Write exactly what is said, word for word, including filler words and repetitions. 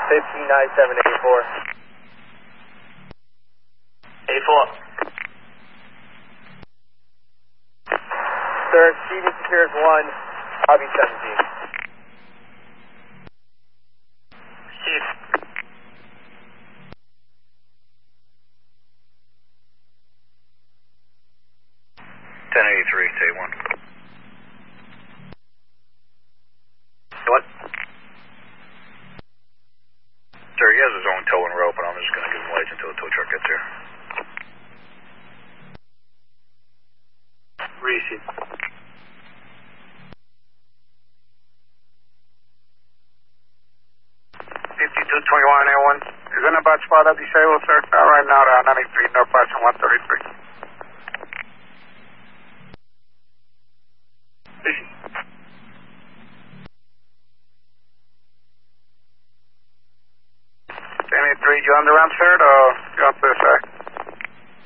fifteen nine seven eight four. eight four. Sir, Stevie secures one, Bobby seventeen. Steve. ten eighty-three, take one. What? Sir, he has his own tow and rope, and I'm just going to give him lights until the tow truck gets here. Receive. fifty-two twenty-one A one. Is in about spot at disabled, sir? Uh, right now, uh, ninety-three, North Boston, one thirty-three. ten eighty-three, you on the ramp, sir? Or